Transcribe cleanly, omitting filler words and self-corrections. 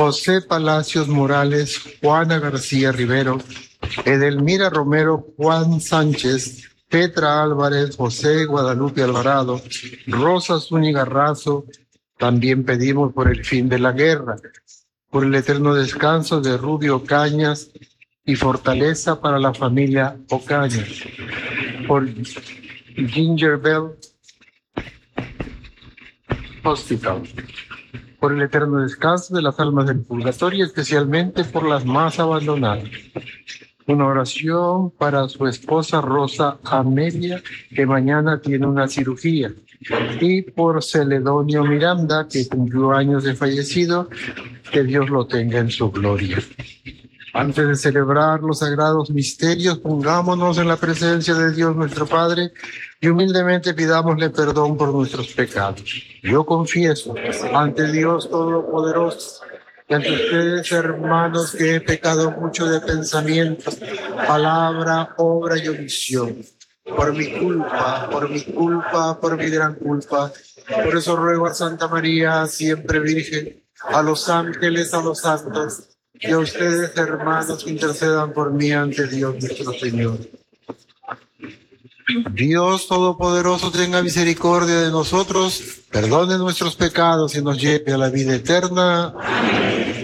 José Palacios Morales, Juana García Rivero, Edelmira Romero, Juan Sánchez, Petra Álvarez, José Guadalupe Alvarado, Rosa Zúñiga Razo. También pedimos por el fin de la guerra, por el eterno descanso de Rubio Cañas y fortaleza para la familia Ocaña, por Ginger Bell Hospital, por el eterno descanso de las almas del purgatorio, especialmente por las más abandonadas. Una oración para su esposa Rosa Amelia, que mañana tiene una cirugía, y por Celedonio Miranda, que cumplió años de fallecido, que Dios lo tenga en su gloria. Antes de celebrar los sagrados misterios, pongámonos en la presencia de Dios nuestro Padre y humildemente pidámosle perdón por nuestros pecados. Yo confieso ante Dios Todopoderoso y ante ustedes, hermanos, que he pecado mucho de pensamiento, palabra, obra y omisión. Por mi culpa, por mi gran culpa. Por eso ruego a Santa María, siempre Virgen, a los ángeles, a los santos, que ustedes, hermanos, intercedan por mí ante Dios nuestro Señor. Dios Todopoderoso tenga misericordia de nosotros, perdone nuestros pecados y nos lleve a la vida eterna.